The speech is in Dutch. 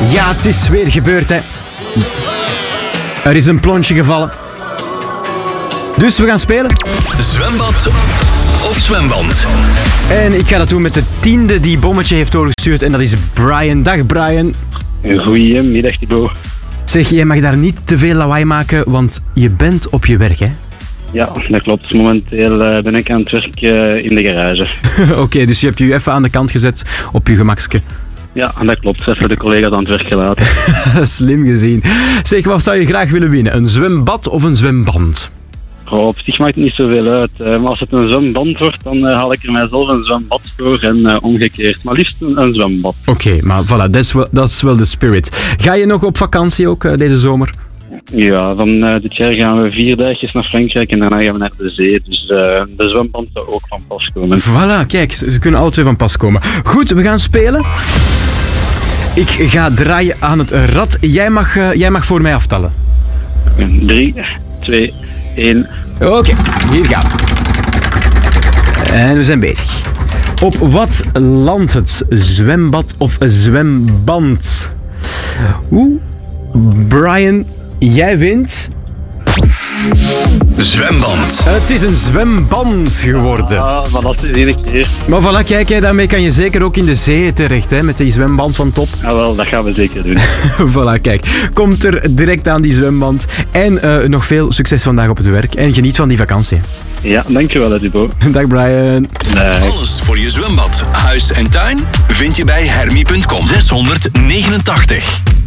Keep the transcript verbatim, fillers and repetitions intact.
Ja, het is weer gebeurd, hè. Er is een plonsje gevallen. Dus we gaan spelen. Zwembad of zwemband? En ik ga dat doen met de tiende die bommetje heeft doorgestuurd. En dat is Brian. Dag Brian. Goedemiddag Thibaut. Zeg, jij mag daar niet te veel lawaai maken, want je bent op je werk, hè? Ja, dat klopt. Momenteel uh, ben ik aan het werk uh, in de garage. Oké, okay, dus je hebt je even aan de kant gezet op je gemakske. Ja, dat klopt. Even de collega's aan het werk gelaten. Slim gezien. Zeg, wat zou je graag willen winnen? Een zwembad of een zwemband? Oh, op zich maakt het niet zoveel uit. Uh, maar als het een zwemband wordt, dan uh, haal ik er mijzelf een zwembad voor en uh, omgekeerd. Maar liefst een, een zwembad. Oké, okay, maar voilà, dat is wel, dat is wel de spirit. Ga je nog op vakantie ook uh, deze zomer? Ja, van uh, dit jaar gaan we vier dagjes naar Frankrijk en daarna gaan we naar de zee. Dus uh, de zwemband zou ook van pas komen. Voilà, kijk, ze kunnen alle twee van pas komen. Goed, we gaan spelen. Ik ga draaien aan het rad. Jij mag, uh, jij mag voor mij aftellen. drie, twee, één. Oké, okay, hier gaan we. En we zijn bezig. Op wat landt het? Zwembad of zwemband? Oeh, Brian, jij wint. Zwemband. Het is een zwemband geworden. Ah, maar dat is de ene keer. Maar voilà, kijk, hè, daarmee kan je zeker ook in de zee terecht, hè, met die zwemband van top. Ja, wel, dat gaan we zeker doen. Voilà, kijk. Komt er direct aan die zwemband. En uh, nog veel succes vandaag op het werk. En geniet van die vakantie. Ja, dankjewel, Thibaut. Dag, Brian. Dag. Alles voor je zwembad, huis en tuin vind je bij hermie punt com. zeshonderdnegenentachtig.